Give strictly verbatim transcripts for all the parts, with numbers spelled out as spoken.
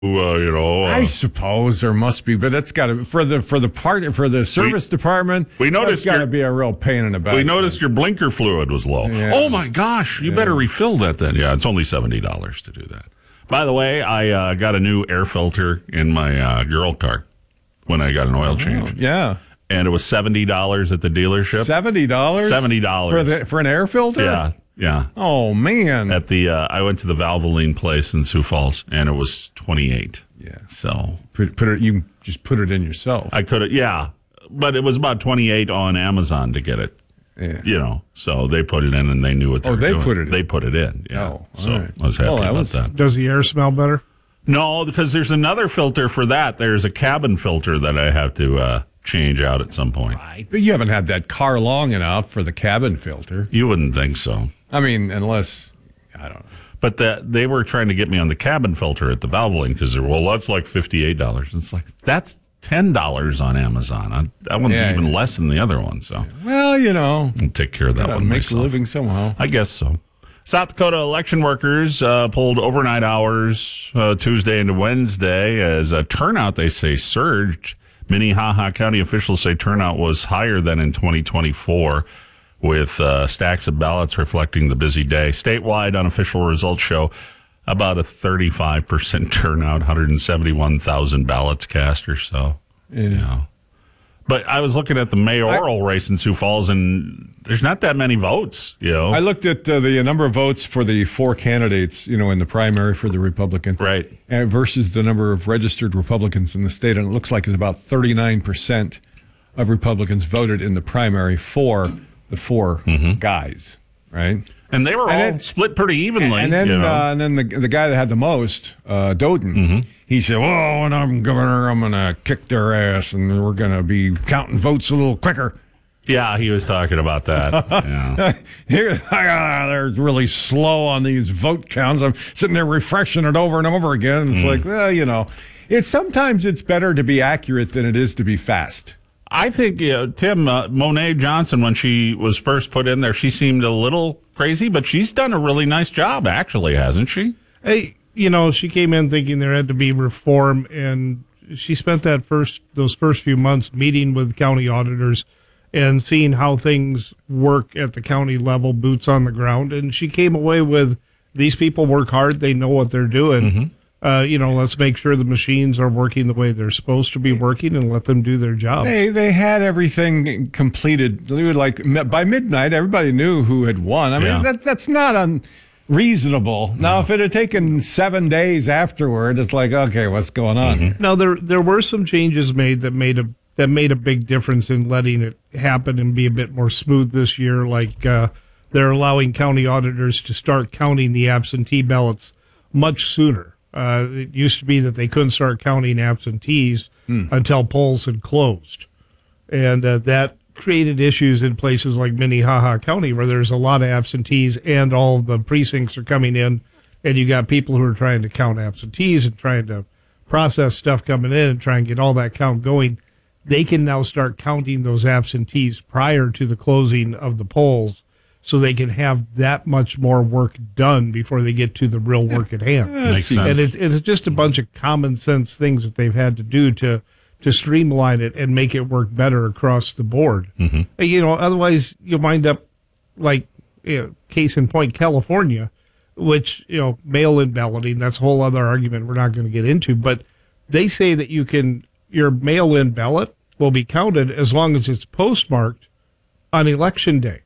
Uh, you know, uh, I suppose there must be, but that's got to for the for the part for the service we, department. We noticed got to be a real pain in the butt. We noticed your blinker fluid was low. Yeah. Oh my gosh, you yeah. better refill that then. Yeah, it's only seventy dollars to do that. By the way, I uh, got a new air filter in my uh, girl car when I got an oil change. Oh, yeah, and it was seventy dollars at the dealership. Seventy dollars. Seventy dollars for the, for an air filter. Yeah. Yeah. Oh man. At the uh, I went to the Valvoline place in Sioux Falls, and it was twenty-eight. Yeah. So put put it. You just put it in yourself. I could have. Yeah, but it was about twenty-eight on Amazon to get it. Yeah. You know, so they put it in, and they knew what they oh, were they doing. put it. In. They put it in. Yeah. Oh, so right. I was happy oh, that about was, that. Does the air smell better? No, because there's another filter for that. There's a cabin filter that I have to uh, change out at some point. Right. But you haven't had that car long enough for the cabin filter. You wouldn't think so. I mean, unless, I don't know. But the, they were trying to get me on the cabin filter at the Valvoline because they're, well, that's like fifty-eight dollars. It's like, that's ten dollars on Amazon. I, that one's yeah, even yeah. less than the other one. So, well, you know. I'll take care of that one make myself. a living somehow. I guess so. South Dakota election workers uh, pulled overnight hours uh, Tuesday into Wednesday as a turnout, they say, surged. Minnehaha County officials say turnout was higher than in twenty twenty-four. With uh, stacks of ballots reflecting the busy day. Statewide, unofficial results show about a thirty-five percent turnout, one hundred seventy-one thousand ballots cast or so. Yeah. You know. But I was looking at the mayoral I, race in Sioux Falls, and there's not that many votes. You know, I looked at uh, the number of votes for the four candidates, you know, in the primary for the Republican, right, uh, versus the number of registered Republicans in the state, and it looks like it's about thirty-nine percent of Republicans voted in the primary for the four mm-hmm. guys, right? And they were and all then, split pretty evenly. And then, you know? uh, and then the the guy that had the most, uh, Doden, mm-hmm. he said, "Well, when I'm governor, I'm going to kick their ass, and we're going to be counting votes a little quicker." Yeah, he was talking about that. Yeah. Here, uh, they're really slow on these vote counts. I'm sitting there refreshing it over and over again. And it's mm. like, well, you know, it's sometimes it's better to be accurate than it is to be fast. I think, you know, Tim, uh, Monet Johnson, when she was first put in there, she seemed a little crazy, but she's done a really nice job, actually, hasn't she? Hey, you know, she came in thinking there had to be reform, and she spent that first those first few months meeting with county auditors and seeing how things work at the county level, boots on the ground, and she came away with, these people work hard, they know what they're doing. Mm-hmm. Uh, you know, let's make sure the machines are working the way they're supposed to be working and let them do their job. They they had everything completed. Like by midnight, everybody knew who had won. I mean, yeah. that that's not unreasonable. No. Now, if it had taken seven days afterward, it's like, okay, what's going on? Mm-hmm. Now, there there were some changes made that made a that made a big difference in letting it happen and be a bit more smooth this year. Like uh, they're allowing county auditors to start counting the absentee ballots much sooner. Uh, it used to be that they couldn't start counting absentees hmm. until polls had closed. And uh, that created issues in places like Minnehaha County where there's a lot of absentees and all of the precincts are coming in, and you got people who are trying to count absentees and trying to process stuff coming in and try and get all that count going. They can now start counting those absentees prior to the closing of the polls, so they can have that much more work done before they get to the real work at hand. Yeah, makes sense. And it's, it's just a bunch of common sense things that they've had to do to to streamline it and make it work better across the board. Mm-hmm. You know, otherwise you'll wind up like, you know, case in point, California, which, you know, mail-in balloting, that's a whole other argument we're not going to get into, but they say that you can, your mail-in ballot will be counted as long as it's postmarked on election day.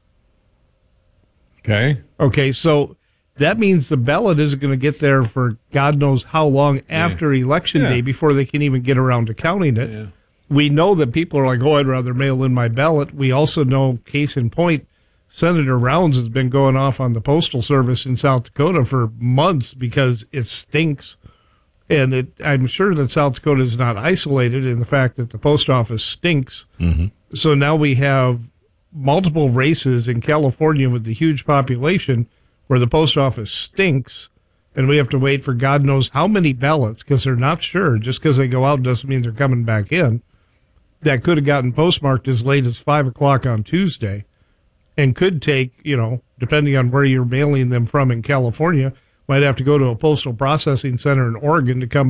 Okay. Okay, so that means the ballot isn't going to get there for God knows how long after yeah. election yeah. day before they can even get around to counting it. Yeah. We know that people are like, oh, I'd rather mail in my ballot. We also know, case in point, Senator Rounds has been going off on the Postal Service in South Dakota for months because it stinks. And it, I'm sure that South Dakota is not isolated in the fact that the post office stinks. Mm-hmm. So now we have multiple races in California with the huge population where the post office stinks, and we have to wait for God knows how many ballots because they're not sure. Just because they go out doesn't mean they're coming back in. That could have gotten postmarked as late as five o'clock on Tuesday and could take, you know, depending on where you're mailing them from in California, might have to go to a postal processing center in Oregon to come